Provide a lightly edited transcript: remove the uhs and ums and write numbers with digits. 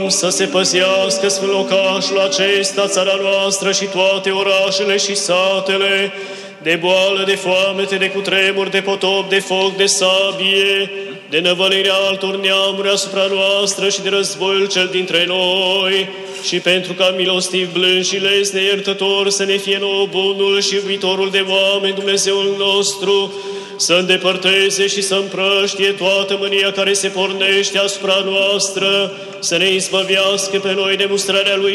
Să se păzească spre locașul acesta, țara noastră și toate orașele și satele, de boală, de foamete, de cutremur, de potop, de foc, de sabie, de năvălirea altor neamuri asupra noastră și de războiul cel dintre noi, și pentru ca milostiv, blând și lesne iertător să ne fie nouă bunul și iubitorul de oameni, Dumnezeul nostru, să îndepărteze și să împrăștie toată mânia care se pornește asupra noastră, să ne izbăvească pe noi de mustrarea Lui